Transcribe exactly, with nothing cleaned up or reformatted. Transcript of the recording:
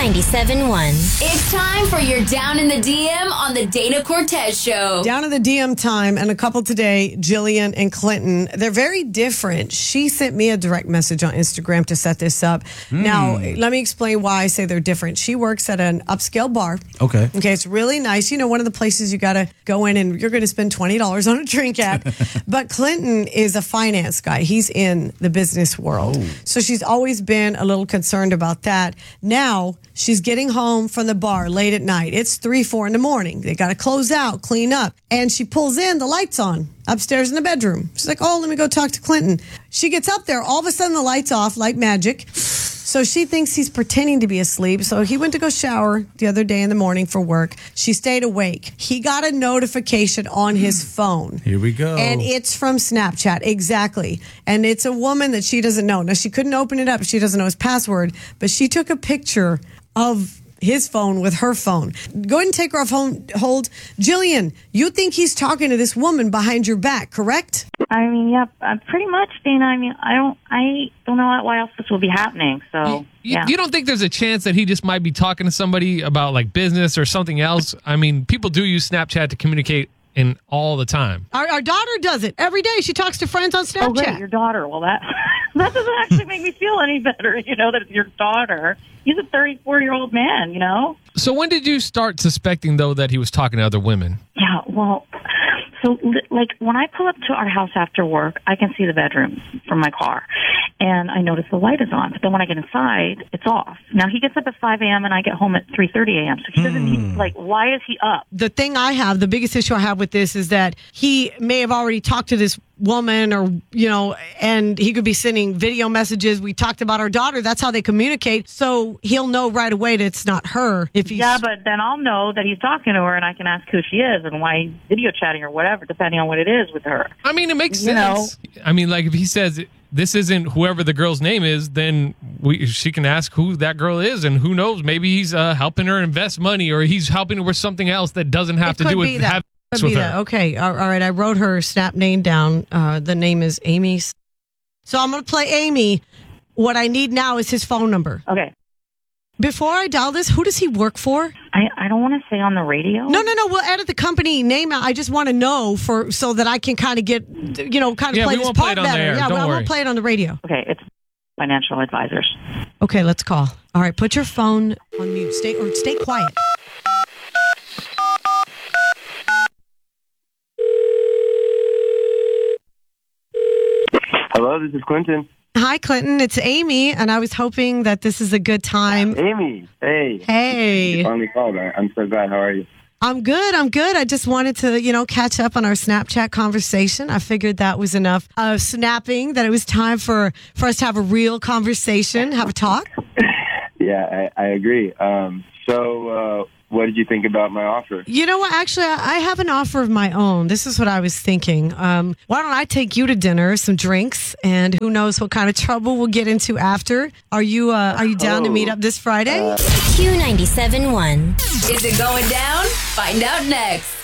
ninety-seven point one. It's time for your Down in the D M on the Dana Cortez Show. Down in the D M time, and a couple today, Jillian and Clinton. They're very different. She sent me a direct message on Instagram to set this up. Mm. Now, let me explain why I say they're different. She works at an upscale bar. Okay. Okay, it's really nice. You know, one of the places you got to go in and you're going to spend twenty dollars on a drink at. But Clinton is a finance guy. He's in the business world. Oh. So she's always been a little concerned about that. Now, she's getting home from the bar late at night. It's three, four in the morning. They got to close out, clean up. And she pulls in, the lights on upstairs in the bedroom. She's like, oh, let me go talk to Clinton. She gets up there. All of a sudden, the lights off like magic. So she thinks he's pretending to be asleep. So he went to go shower the other day in the morning for work. She stayed awake. He got a notification on his phone. Here we go. And it's from Snapchat. Exactly. And it's a woman that she doesn't know. Now, she couldn't open it up. She doesn't know his password. But she took a picture of his phone with her phone. Go ahead and take her off hold. Jillian, you think he's talking to this woman behind your back, correct? I mean, yeah, uh, pretty much, Dana. I mean, I don't, I don't know why else this will be happening. So, you, yeah. You don't think there's a chance that he just might be talking to somebody about like business or something else? I mean, people do use Snapchat to communicate in all the time. Our, our daughter does it every day. She talks to friends on Snapchat. Oh, great, your daughter. Well, that that doesn't actually make me feel any better. You know that it's your daughter. He's a thirty-four year old man. You know. So when did you start suspecting though that he was talking to other women? Yeah. Well. So, like, when I pull up to our house after work, I can see the bedroom from my car, and I notice the light is on. But then when I get inside, it's off. Now, he gets up at five a.m., and I get home at three thirty a.m., so he doesn't need, like, why is he up? The thing I have, the biggest issue I have with this is that he may have already talked to this woman or, you know, and he could be sending video messages. We talked about our daughter. That's how they communicate. So he'll know right away that it's not her. If he's... Yeah, but then I'll know that he's talking to her, and I can ask who she is and why he's video chatting or whatever, depending on what it is with her. I mean, it makes You sense. know? I mean, like if he says this isn't whoever the girl's name is, then we, she can ask who that girl is, and who knows, maybe he's uh, helping her invest money, or he's helping her with something else that doesn't have It to could do be with that. having Could sex be with that. her. Okay. All right. I wrote her snap name down. Uh, the name is Amy. So I'm going to play Amy. What I need now is his phone number. Okay. Before I dial this, who does he work for? I, I don't want to say on the radio. No, no, no. We'll edit the company name out. I just want to know for so that I can kind of get, you know, kind of Yeah, play we this won't play part it on the better. air. Yeah, Don't I worry. won't play it on the radio. Okay, it's financial advisors. Okay, let's call. All right, put your phone on mute. Stay or stay quiet. Hello, this is Clinton. Hi, Clinton. It's Amy, and I was hoping that this is a good time. Amy, hey. Hey. You finally called. I- I'm so glad. How are you? I'm good. I'm good. I just wanted to, you know, catch up on our Snapchat conversation. I figured that was enough of snapping, that it was time for, for us to have a real conversation, have a talk. Yeah, I, I agree. Um, so, uh, what did you think about my offer? You know what? Actually, I I have an offer of my own. This is what I was thinking. Um, why don't I take you to dinner, some drinks, and who knows what kind of trouble we'll get into after? Are you uh, Are you down Oh, to meet up this Friday? Q ninety-seven point one. Is it going down? Find out next.